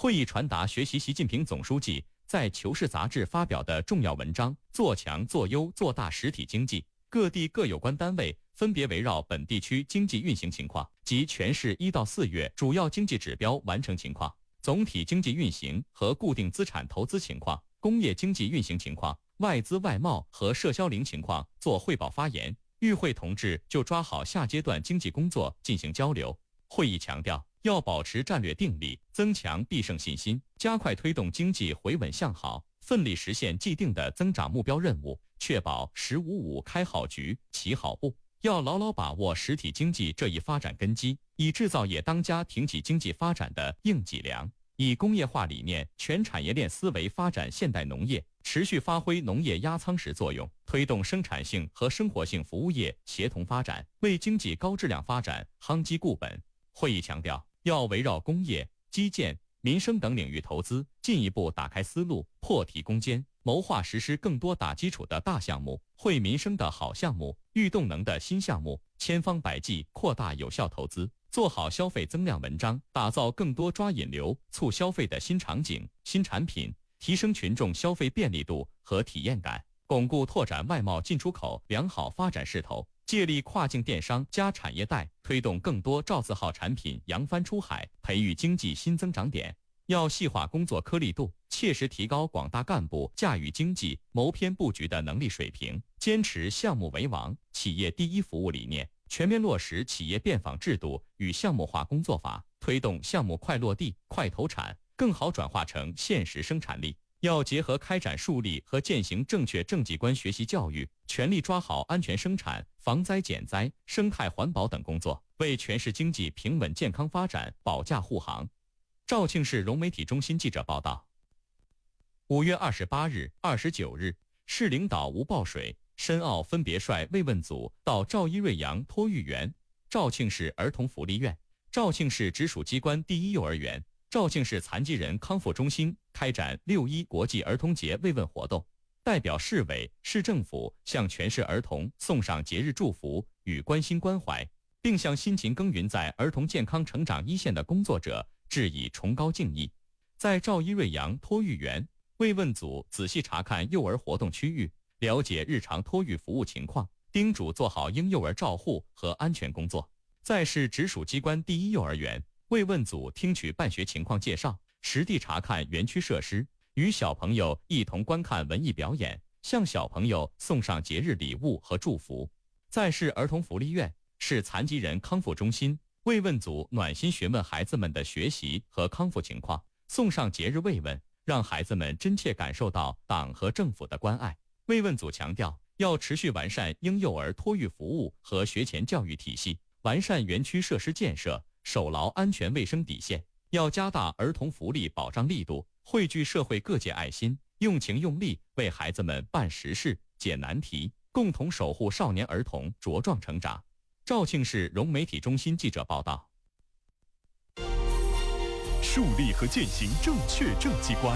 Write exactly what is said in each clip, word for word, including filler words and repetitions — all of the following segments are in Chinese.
会议传达学习习近平总书记在《求是》杂志发表的重要文章，做强做优做大实体经济。各地各有关单位分别围绕本地区经济运行情况及全市一到四月主要经济指标完成情况、总体经济运行和固定资产投资情况、工业经济运行情况、外资外贸和社销零情况做汇报发言。与会同志就抓好下阶段经济工作进行交流。会议强调，要保持战略定力，增强必胜信心，加快推动经济回稳向好，奋力实现既定的增长目标任务，确保“十五五”开好局、起好步。要牢牢把握实体经济这一发展根基，以制造业当家挺起经济发展的硬脊梁，以工业化理念、全产业链思维发展现代农业，持续发挥农业压舱石作用，推动生产性和生活性服务业协同发展，为经济高质量发展夯基固本。会议强调，要围绕工业、基建、民生等领域投资，进一步打开思路，破题攻坚，谋划实施更多打基础的大项目、惠民生的好项目、育动能的新项目，千方百计扩大有效投资，做好消费增量文章，打造更多抓引流、促消费的新场景、新产品，提升群众消费便利度和体验感，巩固拓展外贸进出口良好发展势头，借力跨境电商加产业带，推动更多造字号产品扬帆出海，培育经济新增长点。要细化工作颗粒度，切实提高广大干部驾驭经济、谋篇布局的能力水平，坚持项目为王、企业第一服务理念，全面落实企业遍访制度与项目化工作法，推动项目快落地、快投产，更好转化成现实生产力。要结合开展树立和践行正确政绩观学习教育，全力抓好安全生产、防灾减灾、生态环保等工作，为全市经济平稳健康发展保驾护航。肇庆市融媒体中心记者报道，五月二十八日、二十九日，市领导吴报水、申奥分别率慰问组到赵一瑞阳托育园、肇庆市儿童福利院、肇庆市直属机关第一幼儿园、肇庆市残疾人康复中心开展六一国际儿童节慰问活动，代表市委、市政府向全市儿童送上节日祝福与关心关怀，并向辛勤耕耘在儿童健康成长一线的工作者致以崇高敬意。在赵一瑞阳托育园，慰问组仔细查看幼儿活动区域，了解日常托育服务情况，叮嘱做好婴幼儿照护和安全工作。在市直属机关第一幼儿园，慰问组听取办学情况介绍，实地查看园区设施，与小朋友一同观看文艺表演，向小朋友送上节日礼物和祝福。在市儿童福利院、市残疾人康复中心，慰问组暖心询问孩子们的学习和康复情况，送上节日慰问，让孩子们真切感受到党和政府的关爱。慰问组强调，要持续完善婴幼儿托育服务和学前教育体系，完善园区设施建设，守牢安全卫生底线。要加大儿童福利保障力度，汇聚社会各界爱心，用情用力为孩子们办实事、解难题，共同守护少年儿童茁壮成长。肇庆市融媒体中心记者报道。 树立和践行正确政绩观。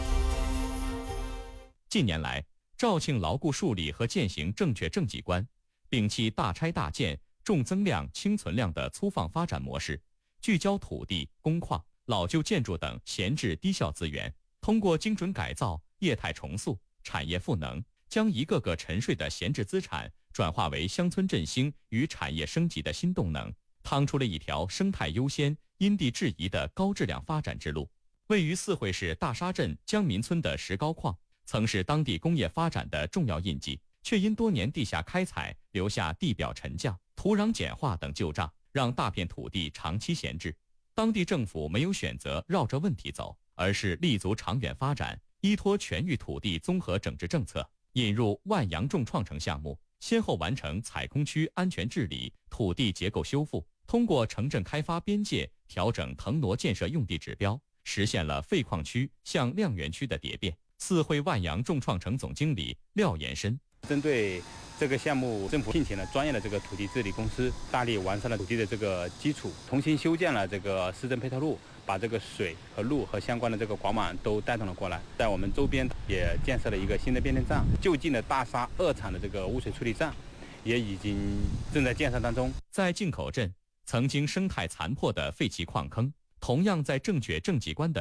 近年来，肇庆牢固树立和践行正确政绩观，摒弃大拆大建、重增量轻存量的粗放发展模式，聚焦土地、工矿、老旧建筑等闲置低效资源，通过精准改造、业态重塑、产业赋能，将一个个沉睡的闲置资产转化为乡村振兴与产业升级的新动能，趟出了一条生态优先、因地制宜的高质量发展之路。位于四惠市大沙镇江民村的石膏矿，曾是当地工业发展的重要印记，却因多年地下开采留下地表沉降、土壤碱化等旧账，让大片土地长期闲置。当地政府没有选择绕着问题走，而是立足长远发展，依托全域土地综合整治政策，引入万阳重创城项目，先后完成采空区安全治理、土地结构修复，通过城镇开发边界调整腾挪建设用地指标，实现了废矿区向亮园区的蝶变。四惠万阳重创城总经理廖延伸， 针对这个项目，政府聘请了专业的这个土地治理公司，大力完善了土地的这个基础，重新修建了这个市政配套路，把这个水和路和相关的这个管网都带动了过来。在我们周边也建设了一个新的变电站，就近的大沙二厂的这个污水处理站也已经正在建设当中。 在进口镇，曾经生态残破的废弃矿坑，同样在正确政绩观的